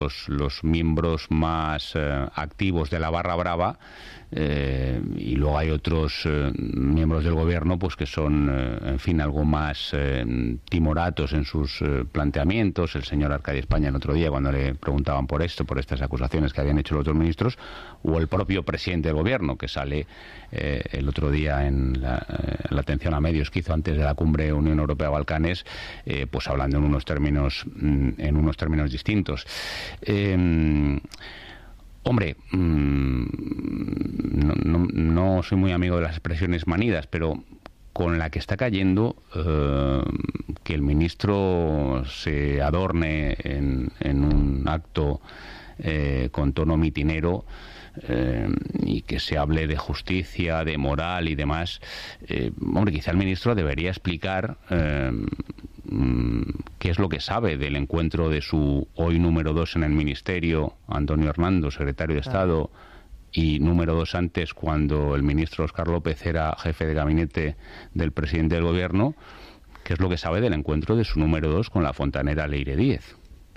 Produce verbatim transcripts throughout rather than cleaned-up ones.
los, los miembros más eh, activos de la barra brava, eh, y luego hay otros eh, miembros del gobierno pues que son, eh, en fin, algo más eh, timoratos en sus eh, planteamientos. El señor Arcadio España el otro día, cuando le preguntaban por esto, por estas acusaciones que habían hecho los otros ministros, o el propio presidente del gobierno, que sale eh, el otro día en la, eh, la atención a medios que hizo antes de la cumbre Unión Europea-Balcanes, eh, pues hablando en unos términos en unos términos distintos. Eh, hombre, mmm, no, no, no soy muy amigo de las expresiones manidas, pero con la que está cayendo, eh, que el ministro se adorne en, en un acto eh, con tono mitinero, Eh, y que se hable de justicia, de moral y demás, eh, hombre, quizá el ministro debería explicar eh, qué es lo que sabe del encuentro de su hoy número dos en el ministerio, Antonio Hernando, secretario de Estado, y número dos antes, cuando el ministro Óscar López era jefe de gabinete del presidente del gobierno, qué es lo que sabe del encuentro de su número dos con la fontanera Leire Díez.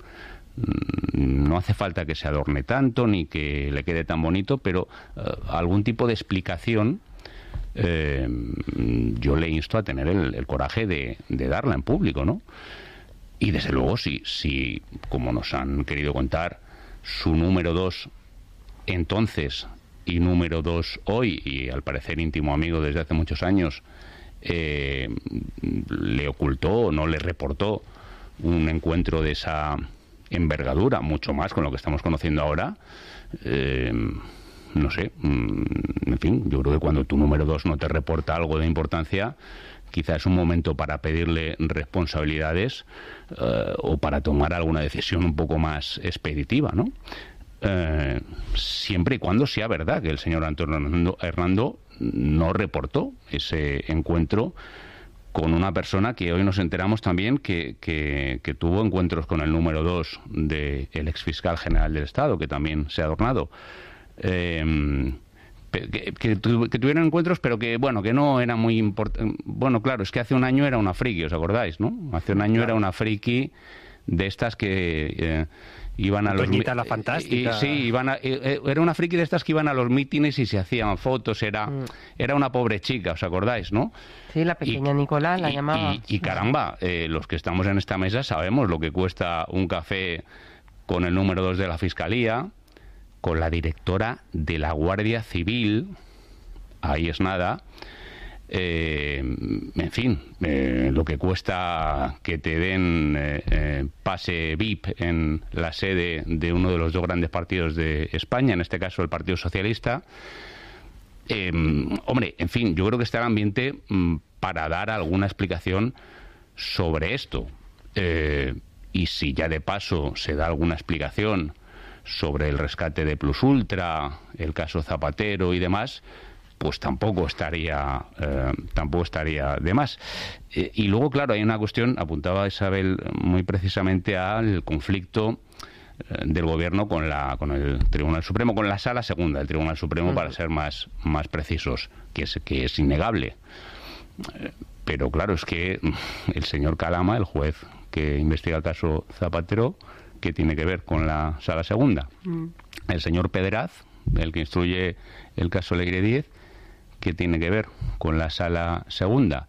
No hace falta que se adorne tanto ni que le quede tan bonito, pero eh, algún tipo de explicación eh, yo le insto a tener el, el coraje de, de darla en público, ¿no? Y desde luego, si, si, como nos han querido contar, su número dos entonces y número dos hoy, y al parecer íntimo amigo desde hace muchos años, eh, le ocultó o no le reportó un encuentro de esa envergadura, mucho más con lo que estamos conociendo ahora, eh, no sé, en fin, yo creo que cuando tu número dos no te reporta algo de importancia, quizás es un momento para pedirle responsabilidades eh, o para tomar alguna decisión un poco más expeditiva, ¿no? Eh, siempre y cuando sea verdad que el señor Antonio Hernando, Hernando no reportó ese encuentro con una persona que hoy nos enteramos también que, que, que tuvo encuentros con el número dos del exfiscal general del Estado, que también se ha adornado. Eh, que, que, que tuvieron encuentros, pero que, bueno, que no era muy importante. Bueno, claro, es que hace un año era una friki, ¿os acordáis, no? Hace un año claro. Era una friki de estas que... Eh, iban a los Toñita la fantástica. Y, sí, iban a, era una friki de estas que iban a los mítines y se hacían fotos, era mm. era una pobre chica, ¿os acordáis, no? Sí, la pequeña y, Nicolás la y, llamaba. Y, y caramba, eh, los que estamos en esta mesa sabemos lo que cuesta un café con el número dos de la Fiscalía, con la directora de la Guardia Civil, ahí es nada. Eh, en fin, eh, lo que cuesta que te den eh, eh, pase V I P en la sede de uno de los dos grandes partidos de España, en este caso el Partido Socialista. Eh, hombre, en fin, yo creo que está el ambiente mm, para dar alguna explicación sobre esto. Eh, y si ya de paso se da alguna explicación sobre el rescate de Plus Ultra, el caso Zapatero y demás, pues tampoco estaría eh, tampoco estaría de más. Eh, y luego, claro, hay una cuestión, apuntaba Isabel muy precisamente al conflicto eh, del gobierno con la con el Tribunal Supremo, con la Sala Segunda del Tribunal Supremo, uh-huh. para ser más, más precisos, que es, que es innegable. Eh, pero claro, es que el señor Calama, el juez que investiga el caso Zapatero, ¿qué tiene que ver con la Sala Segunda? Uh-huh. El señor Pedraz, el que instruye el caso Leire Díez, ¿qué tiene que ver con la Sala Segunda?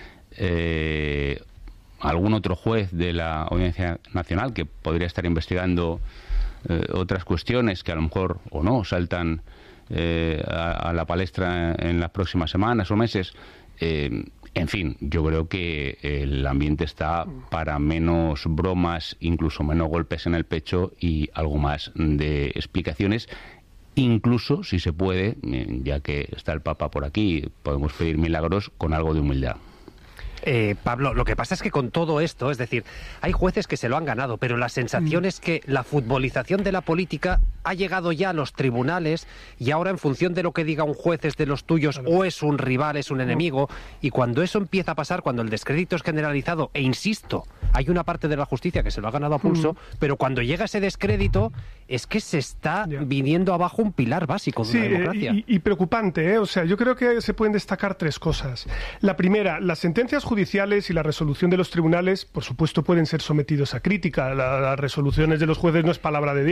Eh, ¿Algún otro juez de la Audiencia Nacional que podría estar investigando eh, otras cuestiones que a lo mejor o no saltan eh, a, a la palestra en las próximas semanas o meses? Eh, en fin, yo creo que el ambiente está para menos bromas, incluso menos golpes en el pecho y algo más de explicaciones. Incluso, si se puede, ya que está el Papa por aquí, podemos pedir milagros con algo de humildad. Eh, Pablo, lo que pasa es que con todo esto, es decir, hay jueces que se lo han ganado, pero la sensación mm. es que la futbolización de la política ha llegado ya a los tribunales y ahora en función de lo que diga un juez es de los tuyos claro. o es un rival, es un enemigo, y cuando eso empieza a pasar, cuando el descrédito es generalizado, e insisto, hay una parte de la justicia que se lo ha ganado a pulso, mm. pero cuando llega ese descrédito es que se está yeah. viniendo abajo un pilar básico de sí, una democracia. Y, y preocupante, ¿eh? O sea, yo creo que se pueden destacar tres cosas. La primera, las sentencias judiciales y la resolución de los tribunales, por supuesto, pueden ser sometidos a crítica. La, las resoluciones de los jueces no es palabra de Dios.